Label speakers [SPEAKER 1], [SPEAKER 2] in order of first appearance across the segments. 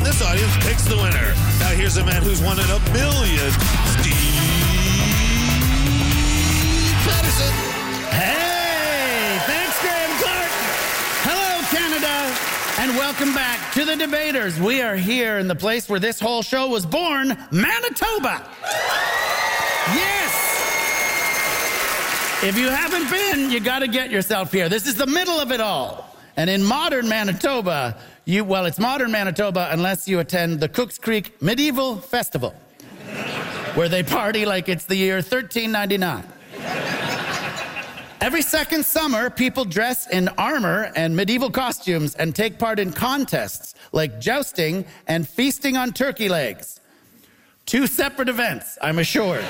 [SPEAKER 1] and this audience picks the winner. Now here's a man who's won it $1 million, Steve Patterson.
[SPEAKER 2] Hey, thanks, Graham Clark. Hello, Canada, and welcome back to The Debaters. We are here in the place where this whole show was born, Manitoba. Yes. If you haven't been, you got to get yourself here. This is the middle of it all. And in modern Manitoba, it's modern Manitoba unless you attend the Cooks Creek Medieval Festival, where they party like it's the year 1399. Every second summer, people dress in armor and medieval costumes and take part in contests like jousting and feasting on turkey legs. Two separate events, I'm assured.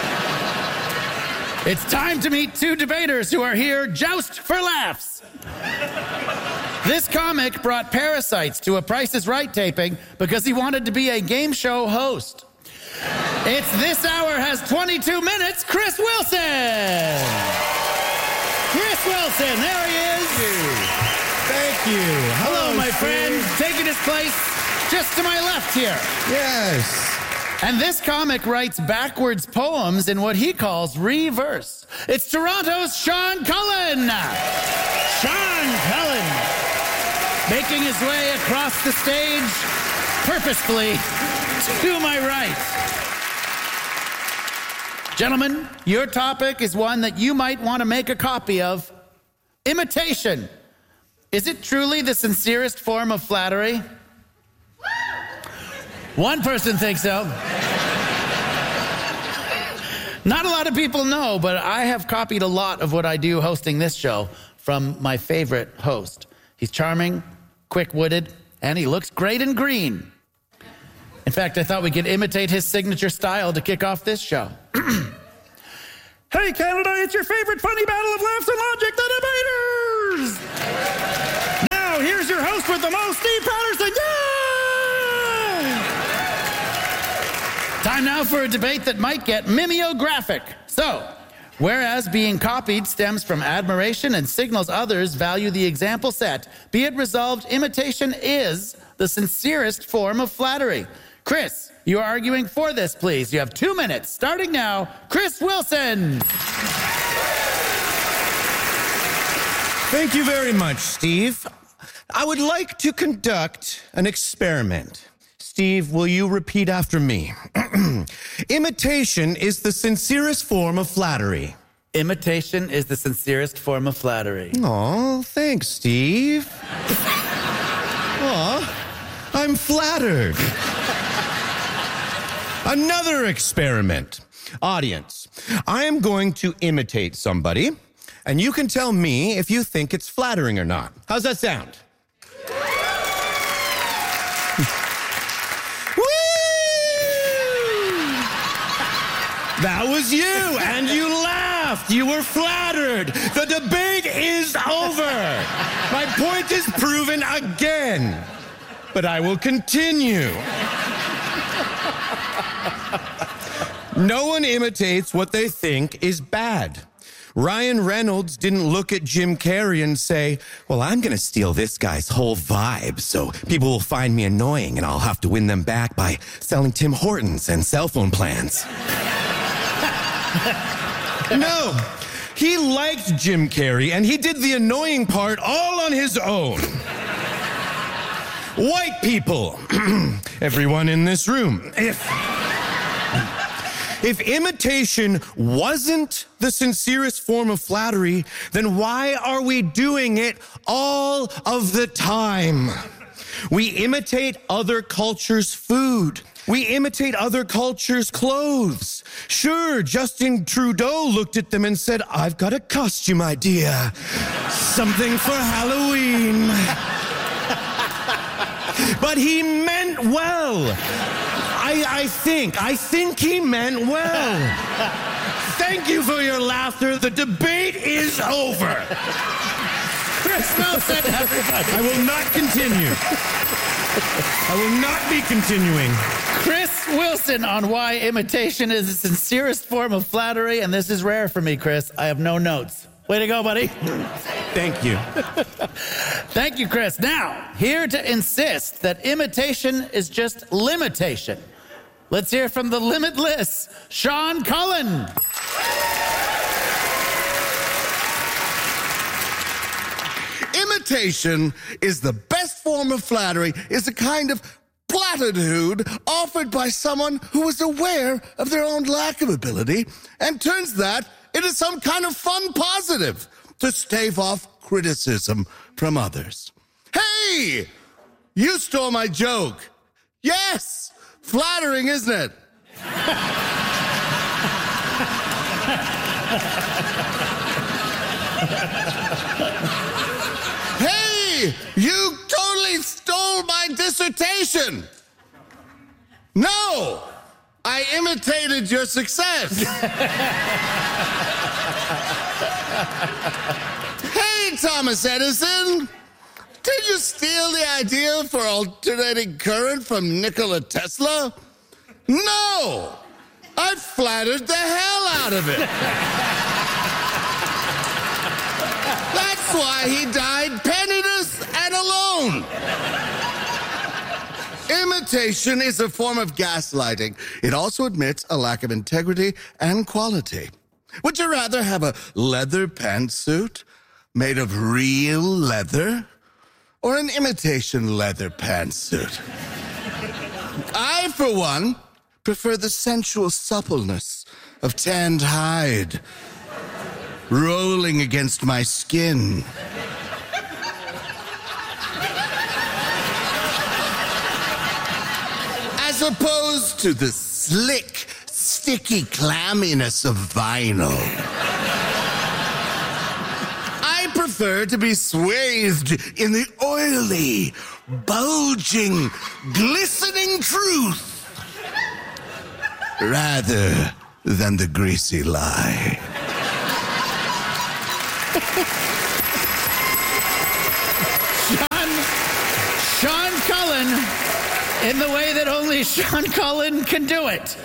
[SPEAKER 2] It's time to meet two debaters who are here just for laughs. This comic brought parasites to a Price is Right taping because he wanted to be a game show host. It's This Hour Has 22 Minutes, Chris Wilson. Chris Wilson, there he is.
[SPEAKER 3] Thank you.
[SPEAKER 2] Hello, my friend. Taking his place just to my left here.
[SPEAKER 3] Yes.
[SPEAKER 2] And this comic writes backwards poems in what he calls reverse. It's Toronto's Sean Cullen. Sean Cullen, making his way across the stage purposefully to my right. Gentlemen, your topic is one that you might want to make a copy of. Imitation. Is it truly the sincerest form of flattery? One person thinks so. Not a lot of people know, but I have copied a lot of what I do hosting this show from my favorite host. He's charming, quick-witted, and he looks great in green. In fact, I thought we could imitate his signature style to kick off this show. Hey, Canada, it's your favorite funny battle of laughs and logic, The Debaters! Now, here's your host with the most, Steve Patterson. Yay! Time now for a debate that might get mimeographic. So, whereas being copied stems from admiration and signals others value the example set, be it resolved, imitation is the sincerest form of flattery. Chris, you are arguing for this, please. You have 2 minutes. Starting now, Chris Wilson.
[SPEAKER 3] Thank you very much, Steve. I would like to conduct an experiment. Steve, will you repeat after me? Imitation is the sincerest form of flattery.
[SPEAKER 2] Imitation is the sincerest form of flattery.
[SPEAKER 3] Oh, thanks, Steve. Aw, I'm flattered. Another experiment. Audience, I am going to imitate somebody, and you can tell me if you think it's flattering or not. How's that sound? That was you, and you laughed. You were flattered. The debate is over. My point is proven again. But I will continue. No one imitates what they think is bad. Ryan Reynolds didn't look at Jim Carrey and say, well, I'm going to steal this guy's whole vibe, so people will find me annoying and I'll have to win them back by selling Tim Hortons and cell phone plans. No, he liked Jim Carrey, and he did the annoying part all on his own. White people, everyone in this room, if imitation wasn't the sincerest form of flattery, then why are we doing it all of the time? We imitate other cultures' food. We imitate other cultures' clothes. Sure, Justin Trudeau looked at them and said, I've got a costume idea. Something for Halloween. But he meant well. I think he meant well. Thank you for your laughter. The debate is over.
[SPEAKER 2] Chris Wilson, everybody.
[SPEAKER 3] I will not continue. I will not be continuing.
[SPEAKER 2] Chris Wilson on why imitation is the sincerest form of flattery, and this is rare for me, Chris. I have no notes. Way to go, buddy.
[SPEAKER 3] Thank you.
[SPEAKER 2] Thank you, Chris. Now, here to insist that imitation is just limitation. Let's hear from the limitless Sean Cullen.
[SPEAKER 4] Imitation is the best form of flattery, is a kind of platitude offered by someone who is aware of their own lack of ability and turns that into some kind of fun positive to stave off criticism from others. Hey, you stole my joke. Yes, flattering, isn't it? Hey, you totally stole my dissertation. No, I imitated your success. Hey, Thomas Edison, did you steal the idea for alternating current from Nikola Tesla? No, I flattered the hell out of it. That's why he died penniless and alone. Imitation is a form of gaslighting. It also admits a lack of integrity and quality. Would you rather have a leather pantsuit made of real leather or an imitation leather pantsuit? I, for one, prefer the sensual suppleness of tanned hide rolling against my skin. As opposed to the slick, sticky clamminess of vinyl. I prefer to be swathed in the oily, bulging, glistening truth rather than the greasy lie.
[SPEAKER 2] Sean Cullen in the way that only Sean Cullen can do it.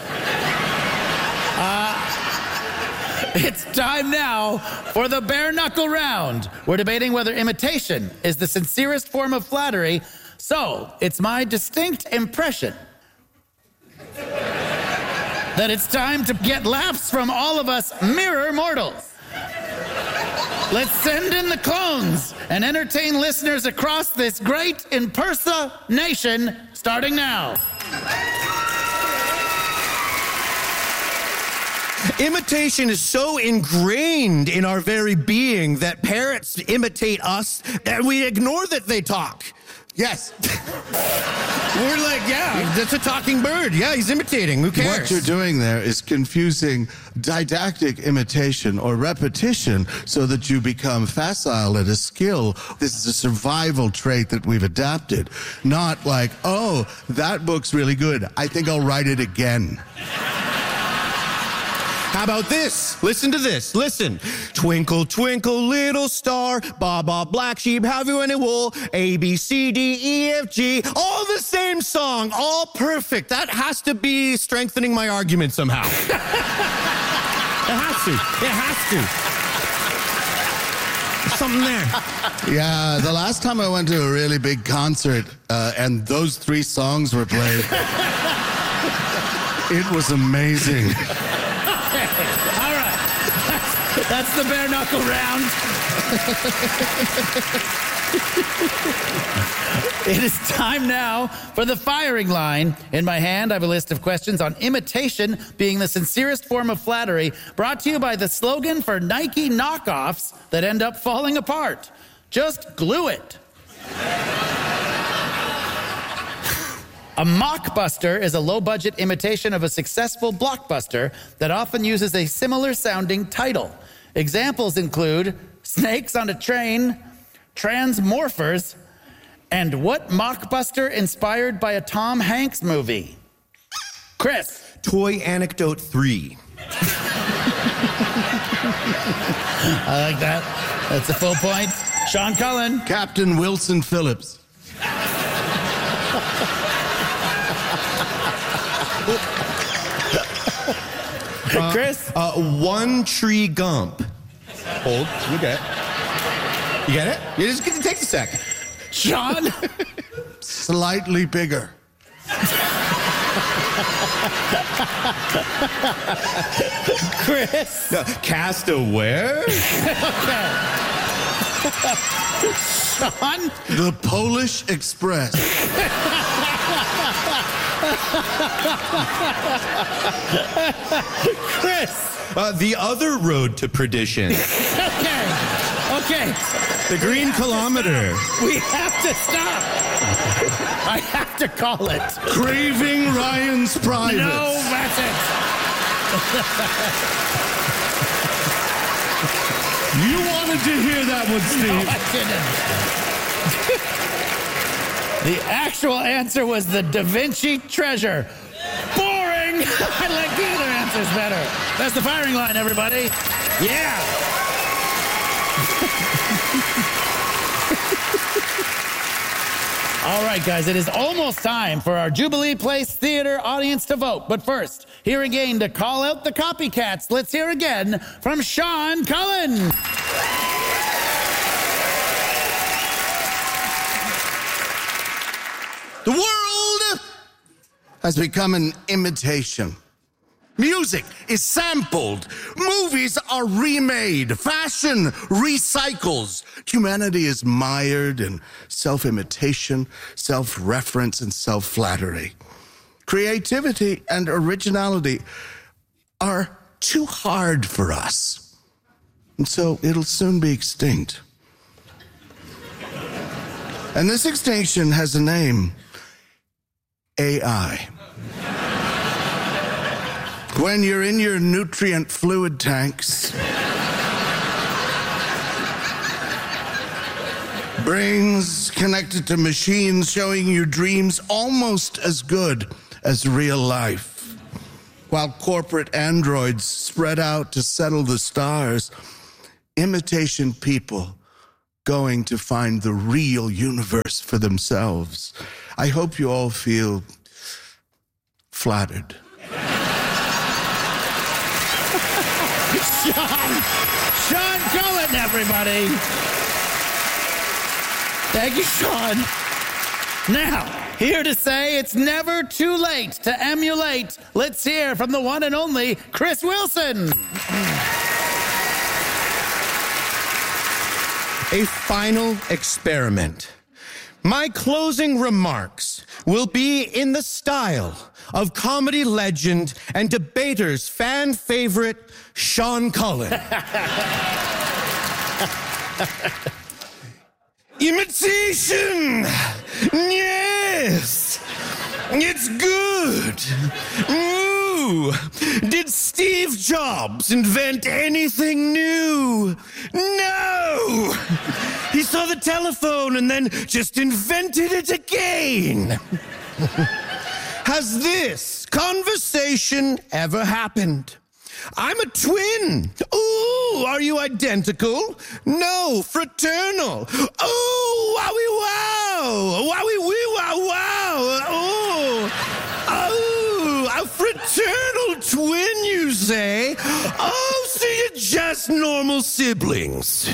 [SPEAKER 2] It's time now for the bare knuckle round. We're debating whether imitation is the sincerest form of flattery, so it's my distinct impression that it's time to get laughs from all of us mirror mortals. Let's send in the clones and entertain listeners across this great impersonation starting now.
[SPEAKER 3] Imitation is so ingrained in our very being that parrots imitate us and we ignore that they talk.
[SPEAKER 4] Yes.
[SPEAKER 3] We're like, yeah, that's a talking bird. Yeah, he's imitating. Who cares?
[SPEAKER 4] What you're doing there is confusing didactic imitation or repetition so that you become facile at a skill. This is a survival trait that we've adapted. Not like, oh, that book's really good. I think I'll write it again.
[SPEAKER 3] How about this? Listen to this. Listen. Twinkle, twinkle, little star. Ba, ba, black sheep, have you any wool? A, B, C, D, E, F, G. All the same song. All perfect. That has to be strengthening my argument somehow. It has to. It has to. There's something there.
[SPEAKER 4] Yeah, the last time I went to a really big concert and those three songs were played, it was amazing.
[SPEAKER 2] All right. That's the bare knuckle round. It is time now for the firing line. In my hand, I have a list of questions on imitation being the sincerest form of flattery, brought to you by the slogan for Nike knockoffs that end up falling apart. Just glue it. A mockbuster is a low-budget imitation of a successful blockbuster that often uses a similar-sounding title. Examples include Snakes on a Train, Transmorphers, and what mockbuster inspired by a Tom Hanks movie? Chris.
[SPEAKER 3] Toy Anecdote 3.
[SPEAKER 2] I like that. That's a full point. Sean Cullen.
[SPEAKER 4] Captain Wilson Phillips.
[SPEAKER 2] Chris?
[SPEAKER 3] One Tree Gump. Hold. Okay. You get it? You just get to take a second.
[SPEAKER 2] Sean?
[SPEAKER 4] Slightly bigger.
[SPEAKER 2] Chris?
[SPEAKER 3] No, cast a where?
[SPEAKER 2] Okay. Sean?
[SPEAKER 4] The Polish Express.
[SPEAKER 2] Chris?
[SPEAKER 3] The other road to perdition.
[SPEAKER 2] Okay.
[SPEAKER 3] The Green Kilometer.
[SPEAKER 2] We have to stop. I have to call it.
[SPEAKER 4] Craving Ryan's Privates.
[SPEAKER 2] No, that's it.
[SPEAKER 4] You wanted to hear that one, Steve.
[SPEAKER 2] No, I didn't. The actual answer was the Da Vinci Treasure. Boring. I like the other answers better. That's the firing line, everybody. Yeah. All right, guys, it is almost time for our Jubilee Place Theater audience to vote. But first, here again to call out the copycats, let's hear again from Sean Cullen.
[SPEAKER 4] The world has become an imitation. Music is sampled. Movies are remade. Fashion recycles. Humanity is mired in self-imitation, self-reference, and self-flattery. Creativity and originality are too hard for us. And so it'll soon be extinct. And this extinction has a name: AI. When you're in your nutrient fluid tanks, brains connected to machines showing you dreams almost as good as real life, while corporate androids spread out to settle the stars, imitation people going to find the real universe for themselves. I hope you all feel flattered.
[SPEAKER 2] Sean Cullen, everybody. Thank you, Sean. Now, here to say it's never too late to emulate. Let's hear from the one and only Chris Wilson.
[SPEAKER 3] A final experiment. My closing remarks will be in the style of comedy legend and debater's fan favorite, Sean Cullen. Imitation! Yes! It's good! Ooh! Did Steve Jobs invent anything new? No! He saw the telephone and then just invented it again. Has this conversation ever happened? I'm a twin. Ooh, are you identical? No, fraternal. Ooh, wowie wow. Wowie wee wow wow. Oh, a fraternal twin, you say? Oh, so you're just normal siblings.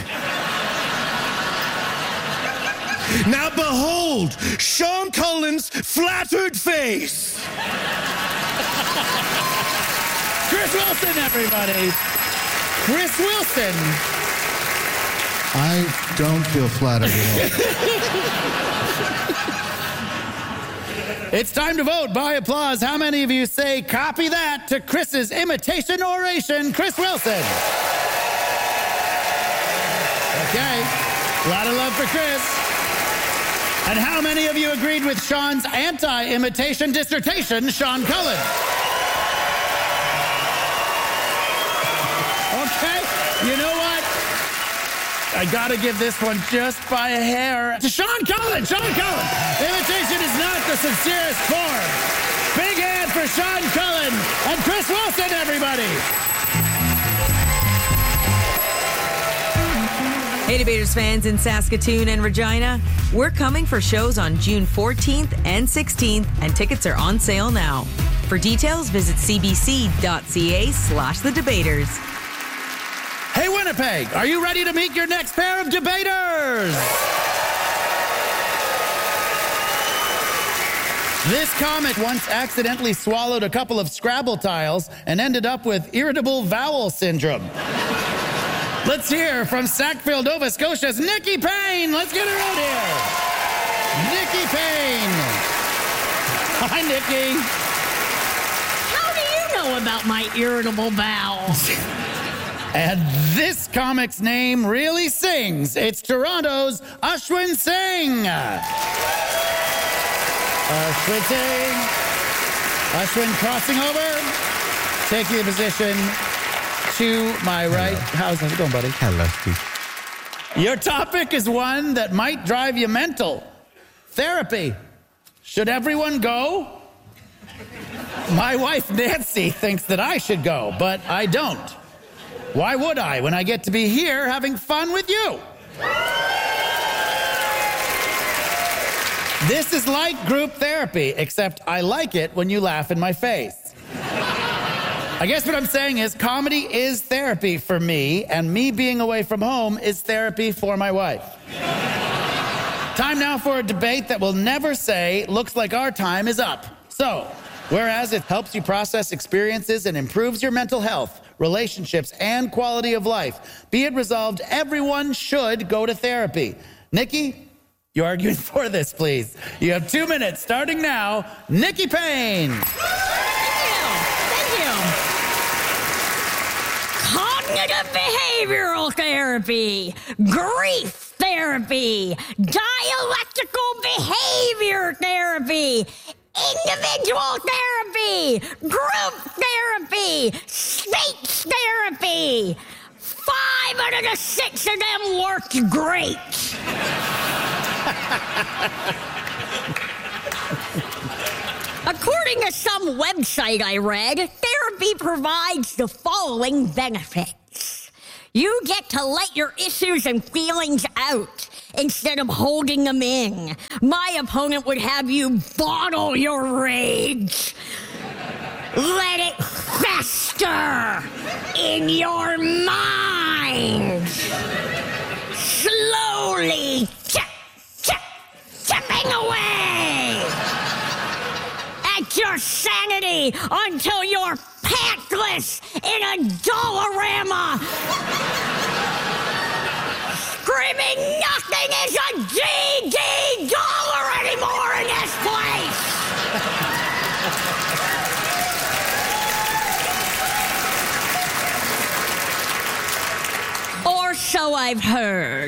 [SPEAKER 3] Now behold, Sean Cullen's flattered face.
[SPEAKER 2] Chris Wilson, everybody. Chris Wilson.
[SPEAKER 4] I don't feel flattered at all.
[SPEAKER 2] It's time to vote by applause. How many of you say copy that to Chris's imitation oration, Chris Wilson? Okay. A lot of love for Chris. And how many of you agreed with Sean's anti-imitation dissertation, Sean Cullen? Okay, you know what? I gotta give this one just by a hair to Sean Cullen. Sean Cullen. Imitation is not the sincerest form. Big hand for Sean Cullen and Chris Wilson, everybody.
[SPEAKER 5] Hey, Debaters fans in Saskatoon and Regina. We're coming for shows on June 14th and 16th, and tickets are on sale now. For details, visit cbc.ca/thedebaters.
[SPEAKER 2] Hey, Winnipeg. Winnipeg, are you ready to meet your next pair of debaters? This comic once accidentally swallowed a couple of Scrabble tiles and ended up with irritable bowel syndrome. Let's hear from Sackville, Nova Scotia's Nikki Payne. Let's get her out here. Nikki Payne. Hi, Nikki.
[SPEAKER 6] How do you know about my irritable bowels?
[SPEAKER 2] And this comic's name really sings. It's Toronto's Ashwin Singh. Ashwin Singh. Ashwin crossing over, taking a position to my right. How's it going, buddy?
[SPEAKER 3] Hello, Steve.
[SPEAKER 2] Your topic is one that might drive you mental. Therapy. Should everyone go? My wife, Nancy, thinks that I should go, but I don't. Why would I when I get to be here having fun with you? This is like group therapy, except I like it when you laugh in my face. I guess what I'm saying is comedy is therapy for me, and me being away from home is therapy for my wife. Time now for a debate that will never say, looks like our time is up. So, whereas it helps you process experiences and improves your mental health, relationships, and quality of life, be it resolved, everyone should go to therapy. Nikki, you're arguing for this, please. You have 2 minutes, starting now. Nikki Payne.
[SPEAKER 6] Thank you. Cognitive behavioral therapy, grief therapy, dialectical behavior therapy, individual therapy, group therapy, speech therapy. 5 out of the 6 of them worked great. According to some website I read, therapy provides the following benefits. You get to let your issues and feelings out instead of holding them in. My opponent would have you bottle your rage. Let it fester in your mind. Slowly chipping away at your sanity until you're pantless in a Dollarama, screaming nothing is a GD dollar anymore in this place. Or so I've heard.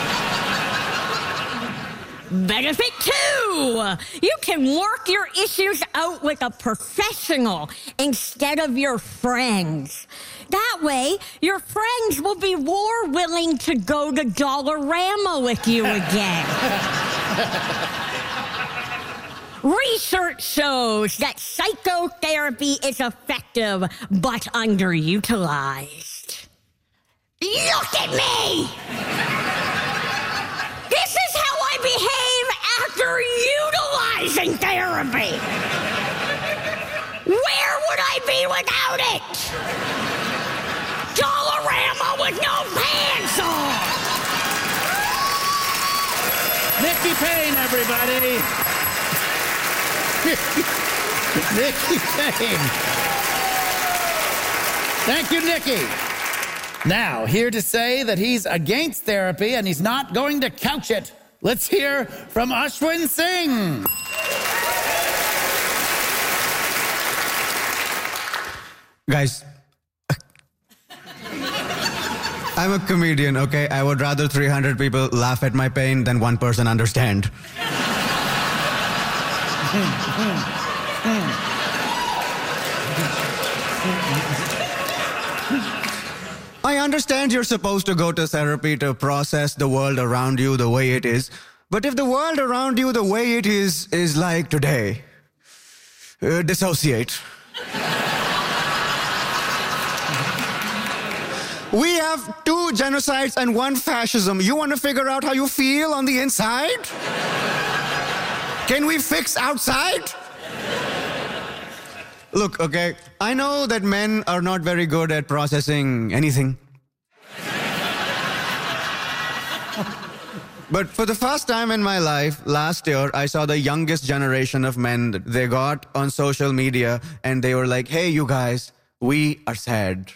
[SPEAKER 6] Benefit 2, you can work your issues out with a professional instead of your friends. That way, your friends will be more willing to go to Dollarama with you again. Research shows that psychotherapy is effective but underutilized. Look at me! This is how I behave after utilizing therapy. Where would I be without it? Dollarama with no pants on.
[SPEAKER 2] Nikki Payne, everybody. Nikki Payne. Thank you, Nikki. Now, here to say that he's against therapy and he's not going to couch it. Let's hear from Ashwin Singh.
[SPEAKER 3] Guys, I'm a comedian, okay? I would rather 300 people laugh at my pain than one person understand. I understand you're supposed to go to therapy to process the world around you the way it is. But if the world around you the way it is like today, dissociate. We have 2 genocides and 1 fascism. You want to figure out how you feel on the inside? Can we fix outside? Look, okay, I know that men are not very good at processing anything. But for the first time in my life, last year, I saw the youngest generation of men. They got on social media and they were like, hey, you guys, we are sad.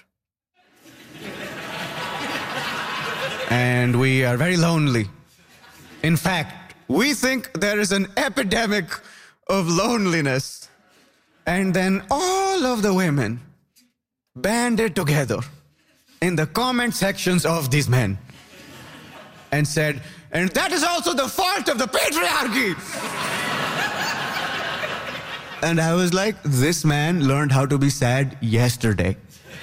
[SPEAKER 3] And we are very lonely. In fact, we think there is an epidemic of loneliness. And then all of the women banded together in the comment sections of these men and said, and that is also the fault of the patriarchy. And I was like, this man learned how to be sad yesterday.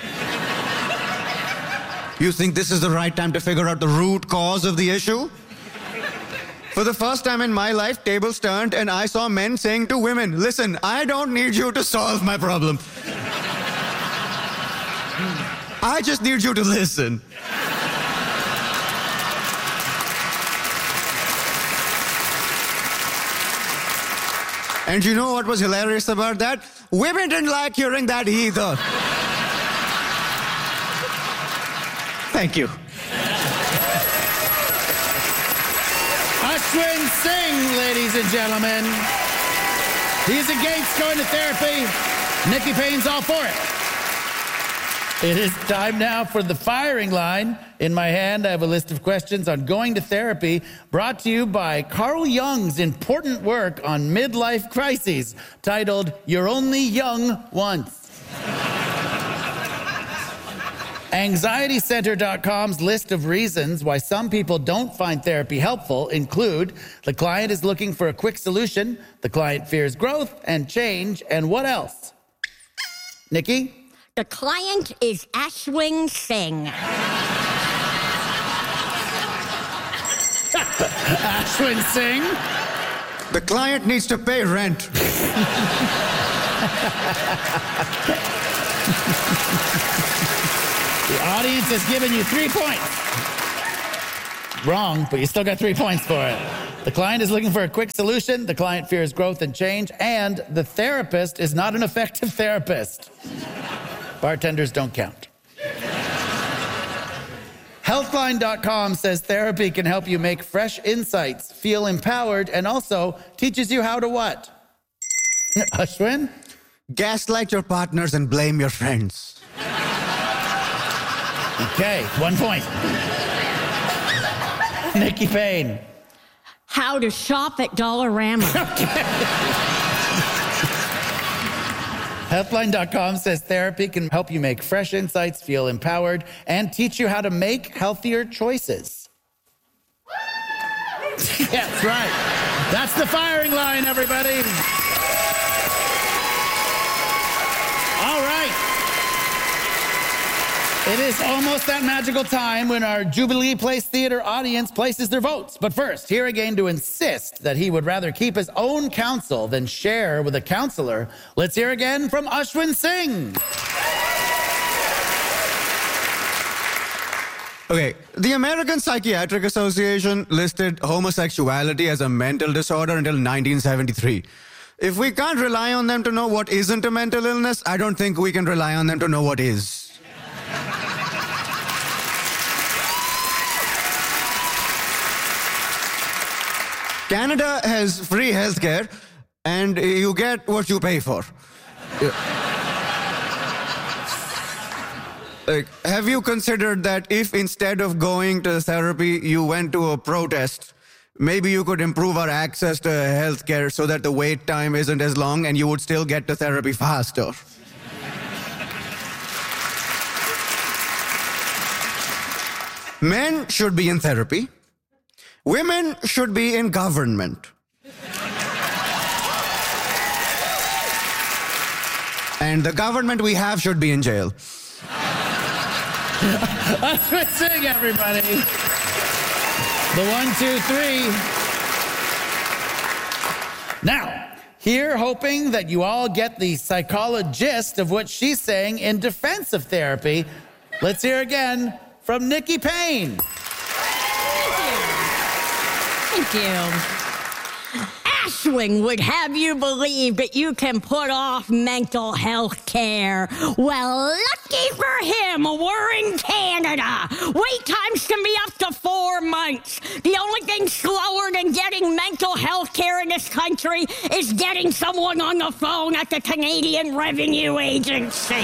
[SPEAKER 3] You think this is the right time to figure out the root cause of the issue? For the first time in my life, tables turned and I saw men saying to women, listen, I don't need you to solve my problem. I just need you to listen. And you know what was hilarious about that? Women didn't like hearing that either. Thank you.
[SPEAKER 2] Ashwin Singh, ladies and gentlemen. He's against going to therapy. Nikki Payne's all for it. It is time now for the firing line. In my hand, I have a list of questions on going to therapy, brought to you by Carl Jung's important work on midlife crises, titled You're Only Young Once. AnxietyCenter.com's list of reasons why some people don't find therapy helpful include the client is looking for a quick solution, the client fears growth and change, and what else? Nikki?
[SPEAKER 6] The client is Ashwin Singh.
[SPEAKER 2] Ashwin Singh?
[SPEAKER 3] The client needs to pay rent.
[SPEAKER 2] The audience has given you 3 points. Wrong, but you still got 3 points for it. The client is looking for a quick solution, the client fears growth and change, and the therapist is not an effective therapist. Bartenders don't count. Healthline.com says therapy can help you make fresh insights, feel empowered, and also teaches you how to what? Ashwin?
[SPEAKER 3] Gaslight your partners and blame your friends.
[SPEAKER 2] Okay, 1 point. Nikki Payne.
[SPEAKER 6] How to shop at Dollarama.
[SPEAKER 2] Healthline.com says therapy can help you make fresh insights, feel empowered, and teach you how to make healthier choices. That's right. That's the firing line, everybody. All right. It is almost that magical time when our Jubilee Place Theater audience places their votes. But first, here again to insist that he would rather keep his own counsel than share with a counselor, let's hear again from Ashwin Singh.
[SPEAKER 3] Okay, the American Psychiatric Association listed homosexuality as a mental disorder until 1973. If we can't rely on them to know what isn't a mental illness, I don't think we can rely on them to know what is. Canada has free healthcare, and you get what you pay for. Like, have you considered that if instead of going to therapy, you went to a protest, maybe you could improve our access to healthcare so that the wait time isn't as long and you would still get to therapy faster? Men should be in therapy. Women should be in government. And the government we have should be in jail.
[SPEAKER 2] Ashwin Singh, everybody. The 1, 2, 3. Now, here hoping that you all get the psychologist of what she's saying in defense of therapy, let's hear again from Nikki Payne.
[SPEAKER 6] Thank you. Ashwin would have you believe that you can put off mental health care. Well, lucky for him, we're in Canada. Wait times can be up to 4 months. The only thing slower than getting mental health care in this country is getting someone on the phone at the Canadian Revenue Agency.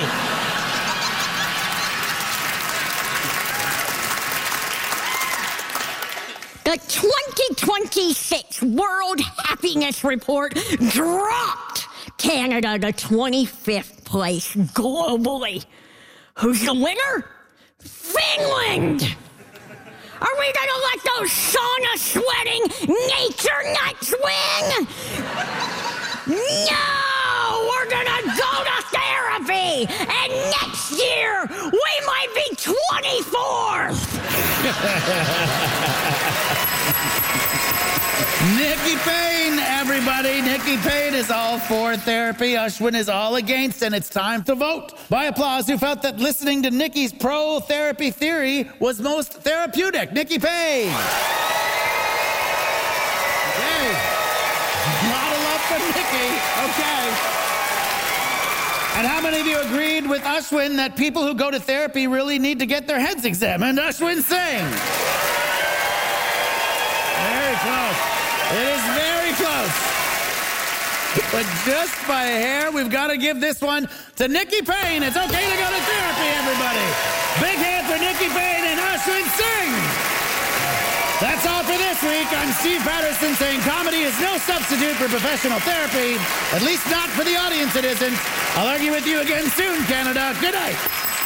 [SPEAKER 6] The 2026 World Happiness Report dropped Canada to 25th place globally. Who's the winner? Finland! Are we gonna let those sauna-sweating nature nuts win? No! We're gonna go to therapy! And next year, we might be 24th!
[SPEAKER 2] Nikki Payne, everybody. Nikki Payne is all for therapy. Ashwin is all against, and it's time to vote. By applause, who felt that listening to Nikki's pro-therapy theory was most therapeutic? Nikki Payne. Okay. A lot of love for Nikki. Okay. And how many of you agreed with Ashwin that people who go to therapy really need to get their heads examined? Ashwin Singh. Very close. It is very close. But just by a hair, we've got to give this one to Nikki Payne. It's okay to go to therapy, everybody. Big hand for Nikki Payne and Ashwin Singh. That's all for this week. I'm Steve Patterson saying comedy is no substitute for professional therapy. At least not for the audience it isn't. I'll argue with you again soon, Canada. Good night.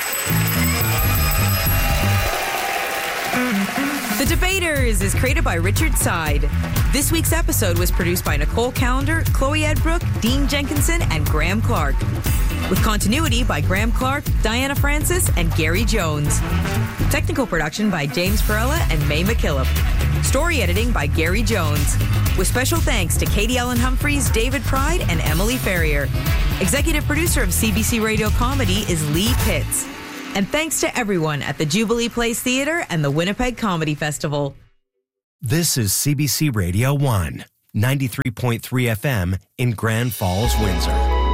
[SPEAKER 5] The Debaters is created by Richard Side. This week's episode was produced by Nicole Callender, Chloe Edbrook, Dean Jenkinson, and Graham Clark. With continuity by Graham Clark, Diana Francis, and Gary Jones. Technical production by James Perella and May McKillop. Story editing by Gary Jones. With special thanks to Katie Ellen Humphreys, David Pride, and Emily Ferrier. Executive producer of CBC Radio Comedy is Lee Pitts. And thanks to everyone at the Jubilee Place Theatre and the Winnipeg Comedy Festival.
[SPEAKER 7] This is CBC Radio 1, 93.3 FM in Grand Falls, Windsor.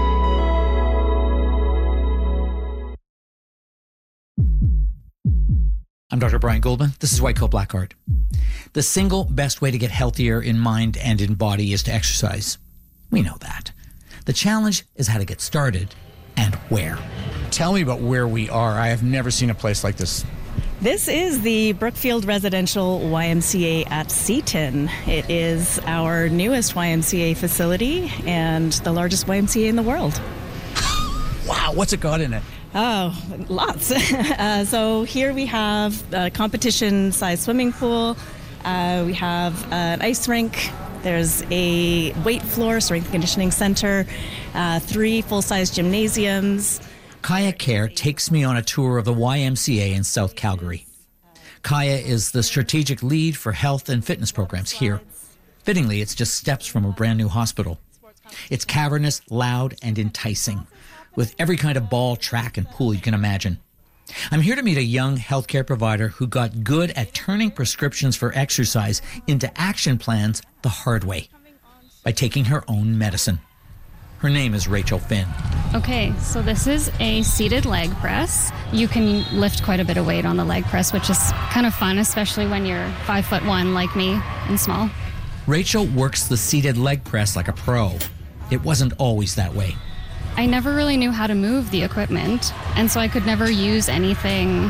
[SPEAKER 8] I'm Dr. Brian Goldman. This is White Coat Black Art. The single best way to get healthier in mind and in body is to exercise. We know that. The challenge is how to get started and where.
[SPEAKER 9] Tell me about where we are. I have never seen a place like this.
[SPEAKER 10] This is the Brookfield Residential YMCA at Seaton. It is our newest YMCA facility and the largest YMCA in the world.
[SPEAKER 8] Wow, what's it got in it?
[SPEAKER 10] Oh, lots. So here we have a competition-sized swimming pool. We have an ice rink. There's a weight floor, strength conditioning center, 3 full-size gymnasiums.
[SPEAKER 8] Kaya Care takes me on a tour of the YMCA in South Calgary. Kaya is the strategic lead for health and fitness programs here. Fittingly, it's just steps from a brand new hospital. It's cavernous, loud, and enticing, with every kind of ball, track, and pool you can imagine. I'm here to meet a young healthcare provider who got good at turning prescriptions for exercise into action plans the hard way, by taking her own medicine. Her name is Rachel Finn.
[SPEAKER 11] Okay, so this is a seated leg press. You can lift quite a bit of weight on the leg press, which is kind of fun, especially when you're 5'1" like me and small.
[SPEAKER 8] Rachel works the seated leg press like a pro. It wasn't always that way.
[SPEAKER 11] I never really knew how to move the equipment, and so I could never use anything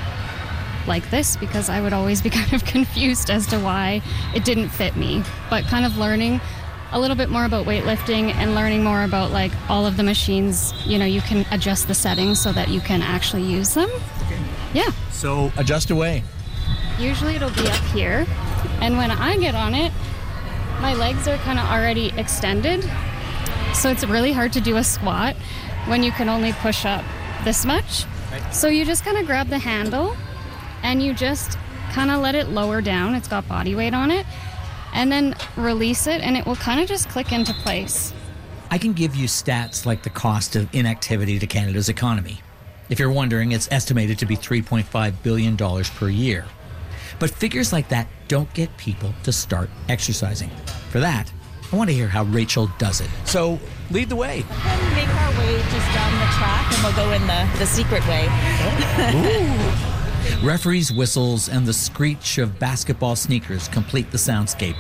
[SPEAKER 11] like this because I would always be kind of confused as to why it didn't fit me. But kind of learning a little bit more about weightlifting and learning more about like all of the machines, you know, you can adjust the settings so that you can actually use them. Okay. Yeah.
[SPEAKER 9] So adjust away.
[SPEAKER 11] Usually it'll be up here, and when I get on it, my legs are kind of already extended. So it's really hard to do a squat when you can only push up this much. Right. So you just kind of grab the handle and you just kind of let it lower down. It's got body weight on it. And then release it and it will kind of just click into place.
[SPEAKER 8] I can give you stats like the cost of inactivity to Canada's economy. If you're wondering, it's estimated to be $3.5 billion per year. But figures like that don't get people to start exercising. For that, I want to hear how Rachel does it. So lead the way.
[SPEAKER 10] We'll make our way just down the track, and we'll go in the secret way.
[SPEAKER 8] Referees' whistles and the screech of basketball sneakers complete the soundscape.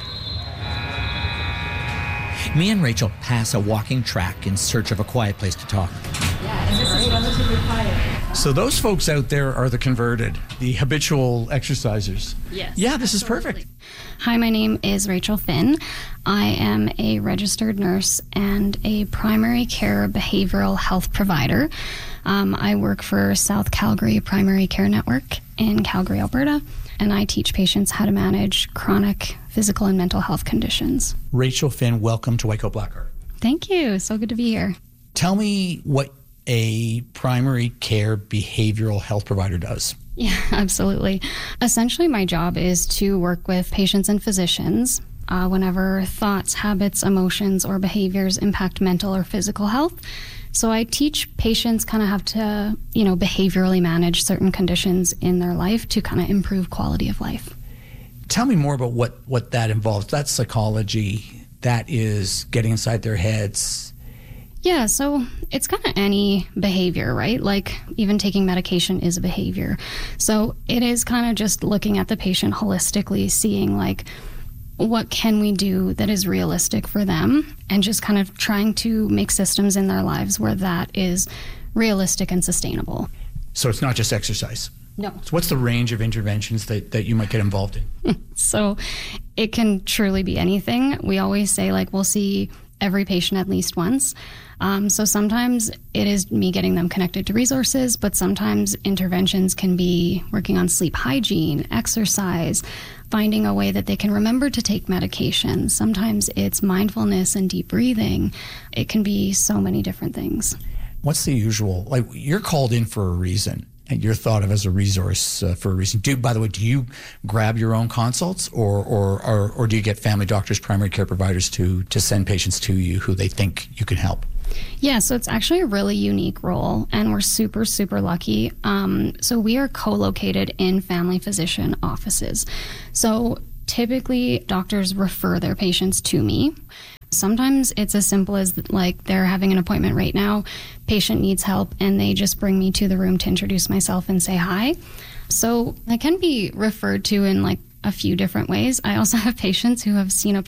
[SPEAKER 8] Me and Rachel pass a walking track in search of a quiet place to talk.
[SPEAKER 10] Yeah, and this is relatively quiet.
[SPEAKER 9] So those folks out there are the converted, the habitual exercisers.
[SPEAKER 11] Yes.
[SPEAKER 9] Yeah, this is
[SPEAKER 11] absolutely.
[SPEAKER 9] perfect.
[SPEAKER 11] Hi, my name is Rachel Finn. I am a registered nurse and a primary care behavioral health provider. I work for South Calgary Primary Care Network in Calgary, Alberta, and I teach patients how to manage chronic physical and mental health conditions.
[SPEAKER 9] Rachel Finn, welcome to White Coat Black Heart.
[SPEAKER 11] Thank you. So good to be here.
[SPEAKER 9] Tell me what a primary care behavioral health provider does.
[SPEAKER 11] Yeah, absolutely. Essentially, my job is to work with patients and physicians whenever thoughts, habits, emotions, or behaviors impact mental or physical health. So I teach patients kind of have to, behaviorally manage certain conditions in their life to kind of improve quality of life.
[SPEAKER 9] Tell me more about what that involves. That's psychology. That is getting inside their heads.
[SPEAKER 11] Yeah, so it's kind of any behavior, right? Like even taking medication is a behavior. So it is kind of just looking at the patient holistically, seeing like what can we do that is realistic for them, and just kind of trying to make systems in their lives where that is realistic and sustainable.
[SPEAKER 9] So it's not just exercise.
[SPEAKER 11] No.
[SPEAKER 9] So what's the range of interventions that you might get involved in?
[SPEAKER 11] So it can truly be anything. We always say we'll see every patient at least once. So sometimes it is me getting them connected to resources, but sometimes interventions can be working on sleep hygiene, exercise, finding a way that they can remember to take medication. Sometimes it's mindfulness and deep breathing. It can be so many different things.
[SPEAKER 9] What's the usual? You're called in for a reason, and you're thought of as a resource for a reason. By the way, do you grab your own consults, or do you get family doctors, primary care providers to send patients to you who they think you can help?
[SPEAKER 11] Yeah, so it's actually a really unique role, and we're super, super lucky. So we are co-located in family physician offices. So typically, doctors refer their patients to me. Sometimes it's as simple as they're having an appointment right now, patient needs help, and they just bring me to the room to introduce myself and say hi. So I can be referred to in a few different ways. I also have patients who have seen a